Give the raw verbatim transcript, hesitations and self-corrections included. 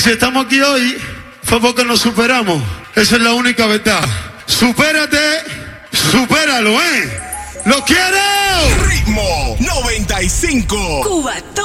si estamos aquí hoy, fue porque nos superamos. Esa es la única verdad. Supérate, supéralo, ¿eh? ¡Lo quiero! Ritmo noventa y cinco. Cuba.